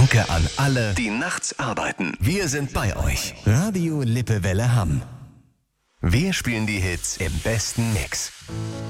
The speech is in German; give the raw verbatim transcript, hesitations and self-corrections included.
Danke an alle, die nachts arbeiten. Wir sind bei euch. Radio Lippewelle Hamm. Wir spielen die Hits im besten Mix.